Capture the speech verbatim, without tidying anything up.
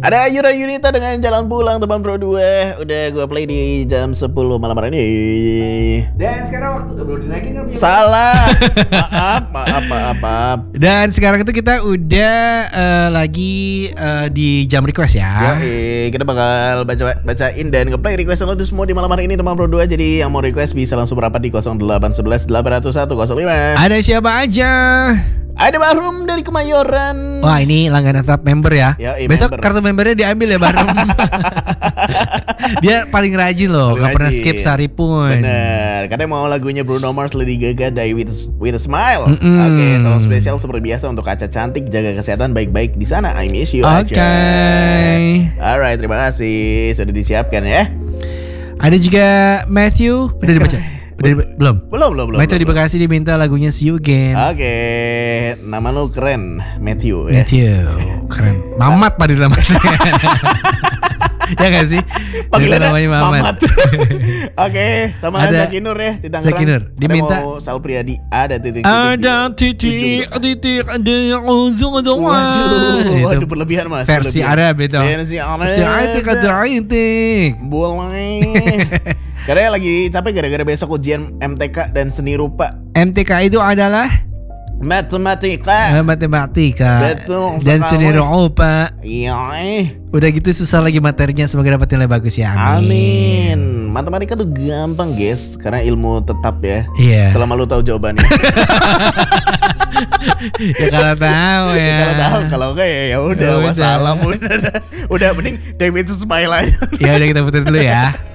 Ada Yura Yunita dengan Jalan Pulang teman Pro dua. Udah gue play di jam sepuluh malam hari ini. Dan sekarang waktu belum dinaikin kan? Salah. Maaf, maaf, maaf, maaf. Dan sekarang itu kita udah uh, lagi uh, di jam request ya. Yoi, kita bakal baca bacain dan ngeplay request lo semua di malam hari ini teman Pro dua. Jadi yang mau request bisa langsung berapat di nol delapan satu satu delapan nol satu nol lima. Ada siapa aja? Ada Bahrum dari Kemayoran. Wah, ini langganan tetap member ya. Yoi, Besok member. kartu membernya diambil ya Bahrum. Dia paling rajin loh, Paling gak pernah rajin. skip sehari pun. Bener, katanya mau lagunya Bruno Mars, Lady Gaga, Die With, with a Smile. Mm-mm. Oke, salam spesial seperti biasa untuk Aca cantik, jaga kesehatan baik-baik di sana. I miss you, Oke. Aca. Alright, terima kasih sudah disiapkan ya. Ada juga Matthew, udah dibaca? Udah di- belum? Belum, belum, belum. Matthew di belum. Bekasi diminta lagunya See You Again. Oke, nama lu keren, Matthew ya. Matthew, keren. Mamat pada nama saya. Ya gak sih? Panggilannya Namanya Mamat. Mamat. Oke, sama Ada Zaki Nur ya di Tangerang. Zaki Nur, diminta- Ada mau Sal Priadi, ada titik-titik. Ada titik, titik, ada yang ujung, ada Waduh, Itu waduh berlebihan mas. versi berlebihan. Arab itu. Versi Arab. Titik, ada titik. Boleh. Karena lagi capek gara-gara besok ujian M T K dan seni rupa. M T K itu adalah Matematika. matematika Betul dan sekali. seni rupa. Iya. eh. Udah gitu susah lagi materinya, semoga dapat nilai bagus ya. Amin. Amin. Matematika tuh gampang guys, karena ilmu tetap ya. Iya. Selama lu tahu jawabannya. Ya kalau tahu ya. Kalau tahu, kalau enggak ya ya udah Ya udah. wassalam udah. Udah mending David Smile aja. Ya udah kita putar dulu ya.